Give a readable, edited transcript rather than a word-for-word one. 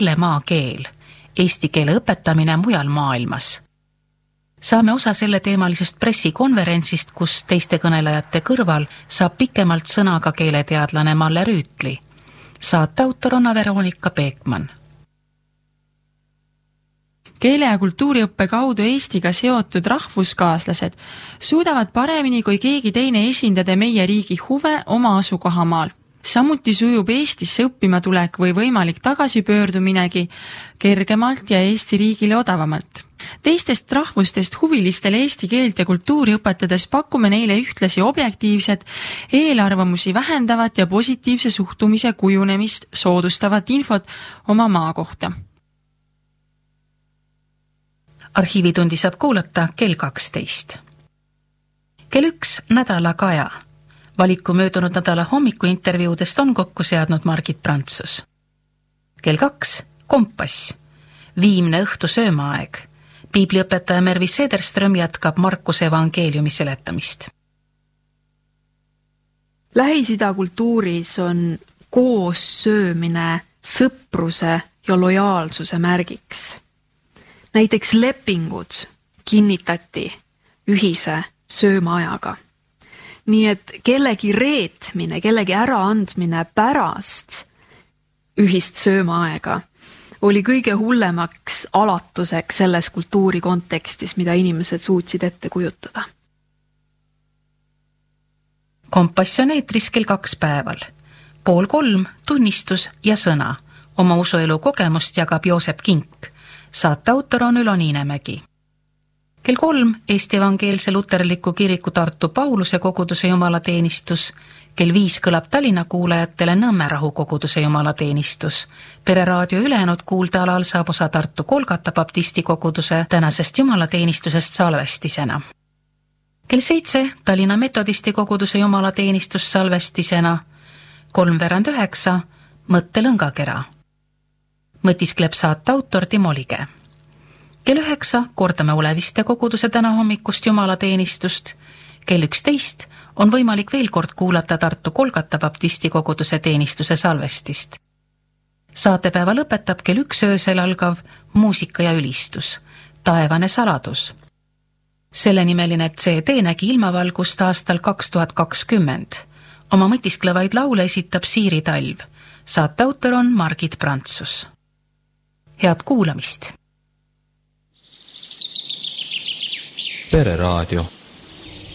maakeele, eesti keele õpetamine mujal maailmas. Saame osa selle teemalisest pressikonverentsist, kus teiste kõnelejate kõrval saab pikemalt sõna ka keeleteadlane Malle Rüütli. Saate autor on Veronika Peekman. Keele- ja kultuuriõppe kaudu Eestiga seotud rahvuskaaslased suudavad paremini kui keegi teine esindada meie riigi huve oma asukohamaal. Samuti sujub Eestisse õppima tulek või võimalik tagasipöörduminegi kergemalt ja Eesti riigile odavamalt. Teistest rahvustest huvilistele eesti keelt ja kultuuri õpetades pakume neile ühtlasi objektiivset, eelarvamusi vähendavat ja positiivse suhtumise kujunemist soodustavat infot oma maa kohta. Arhiivitundi saab kuulata kell 12. Kell 1 nädala Kaja. Valiku möödunud nädala hommikuintervjuudest on kokku seadnud Margit Prantsus. Kell 2 Kompass. Viimne õhtu söömaaeg. Piibliõpetaja Mervi Sederström jätkab Markuse evangeeliumi seletamist. Lähis-Ida kultuuris on koos söömine sõpruse ja lojaalsuse märgiks. Näiteks lepingud kinnitati ühise söömaajaga. Nii et kellegi reetmine, kellegi äraandmine pärast ühist söömaaega oli kõige hullemaks alatuseks selles kultuuri kontekstis, mida inimesed suutsid ette kujutada. Kompass on eetris kell 2 päeval. 2:30 tunnistus ja sõna. Oma usuelu kogemust jagab Joosep Kink. Saate autor on Ülo Niinemägi. Kell 3 Eesti Evangeelse Luterliku Kiriku Tartu Pauluse koguduse jumalateenistus. Kell 5 kõlab Tallinna kuulajatele Nõmme Rahu koguduse jumalateenistus. Pereraadio ülejäänud kuuldealal saab osa Tartu Kolgata baptisti koguduse tänasest jumalateenistusest salvestisena. Kell 7 Tallinna metodisti koguduse jumalateenistus salvestisena. 8:03 mõttelõngakera. Mõtiskleb saate autor Timo Lige. Kell 9 kordame Uleviste koguduse täna hommikust jumalateenistust. Kell 11 on võimalik veel kord kuulata Tartu Kolgata baptisti koguduse teenistuse salvestist. Saatepäeva lõpetab kell 1 öösel algav muusika ja ülistus, Taevane saladus. Selle nimeline CD nägi ilmavalgust aastal 2020. Oma mõtisklevaid laule esitab Siiri Talv. Saate autor on Margit Prantsus. Head kuulamist! Pereraadio